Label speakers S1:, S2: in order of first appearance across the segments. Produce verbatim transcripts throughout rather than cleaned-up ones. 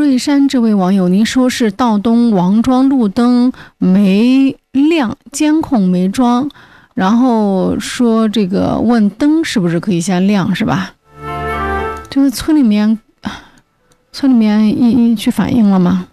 S1: 瑞山这位网友，您说是道东王庄路灯没亮，监控没装，然后说这个问灯是不是可以先亮，是吧？这个村里面村里面一一去反映了吗？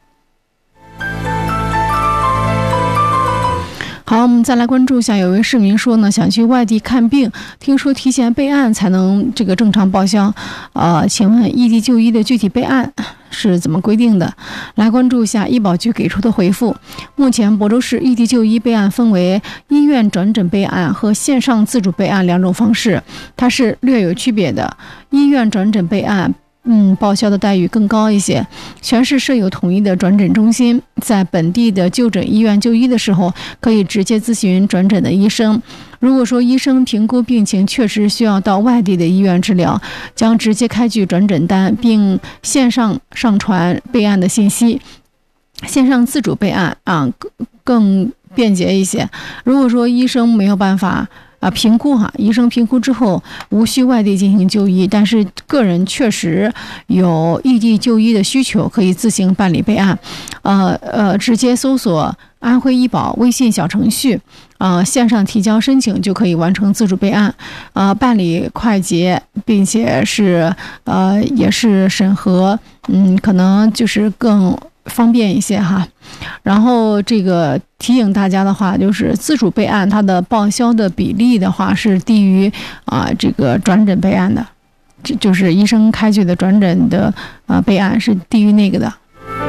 S1: 好，我们再来关注一下，有位市民说呢，想去外地看病，听说提前备案才能这个正常报销。呃，请问异地就医的具体备案是怎么规定的？来关注一下医保局给出的回复。目前亳州市异地就医备案分为医院转诊备案和线上自主备案两种方式，它是略有区别的。医院转诊备案嗯，报销的待遇更高一些。全市设有统一的转诊中心，在本地的就诊医院就医的时候，可以直接咨询转诊的医生。如果说医生评估病情确实需要到外地的医院治疗，将直接开具转诊单，并线上上传备案的信息。线上自主备案啊，更便捷一些。如果说医生没有办法啊，评估哈，医生评估之后无需外地进行就医，但是个人确实有异地就医的需求，可以自行办理备案。呃呃，直接搜索安徽医保微信小程序，呃，线上提交申请就可以完成自主备案，呃，办理快捷，并且是呃也是审核，嗯，可能就是更方便一些哈。然后这个提醒大家的话，就是自主备案它的报销的比例的话是低于啊、呃、这个转诊备案的，这就是医生开具的转诊的啊、呃、备案是低于那个的。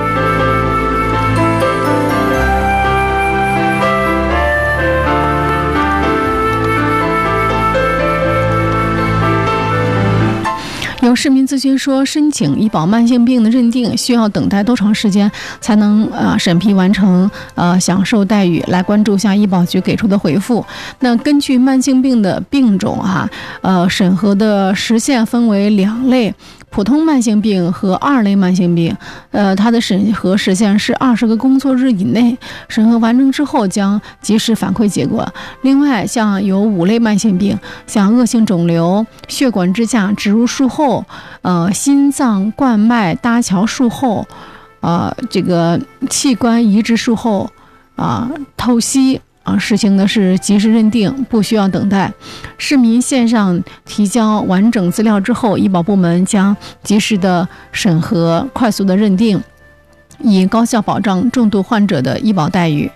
S1: 有市民咨询说，申请医保慢性病的认定需要等待多长时间才能呃审批完成呃享受待遇？来关注一下医保局给出的回复。那根据慢性病的病种哈、啊，呃审核的时限分为两类。普通慢性病和二类慢性病，呃，它的审核时限是二十个工作日以内，审核完成之后将及时反馈结果。另外，像有五类慢性病，像恶性肿瘤、血管支架植入术后、呃，心脏冠脉搭桥术后、呃，这个器官移植术后、啊、呃，透析。啊，实行的是及时认定，不需要等待。市民线上提交完整资料之后，医保部门将及时的审核，快速的认定，以高效保障重度患者的医保待遇。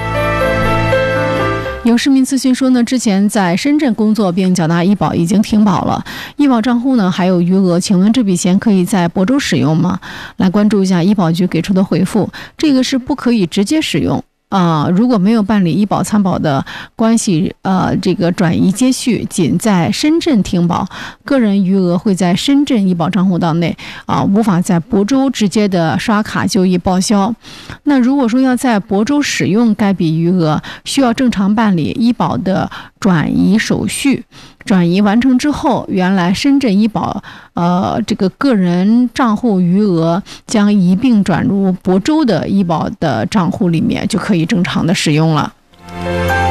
S1: 有市民咨询说呢，之前在深圳工作并缴纳医保已经停保了，医保账户呢还有余额，请问这笔钱可以在亳州使用吗？来关注一下医保局给出的回复，这个是不可以直接使用。啊、呃，如果没有办理医保参保的关系，呃，这个转移接续仅在深圳停保，个人余额会在深圳医保账户档内啊、呃，无法在亳州直接的刷卡就医报销。那如果说要在亳州使用该笔余额，需要正常办理医保的转移手续。转移完成之后，原来深圳医保呃这个个人账户余额将一并转入亳州的医保的账户里面，就可以正常的使用了。